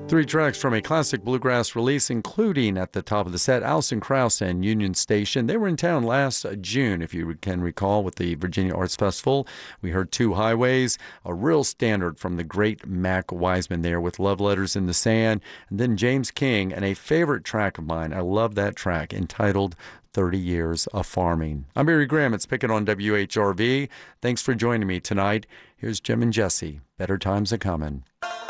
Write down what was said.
Three tracks from a classic bluegrass release, including at the top of the set, Alison Krauss and Union Station. They were in town last June, if you can recall, with the Virginia Arts Festival. We heard Two Highways, a real standard from the great Mac Wiseman there with Love Letters in the Sand. And then James King, and a favorite track of mine, I love that track, entitled 30 Years of Farming. I'm Barry Graham. It's Picking on WHRV. Thanks for joining me tonight. Here's Jim and Jesse. Better times are coming.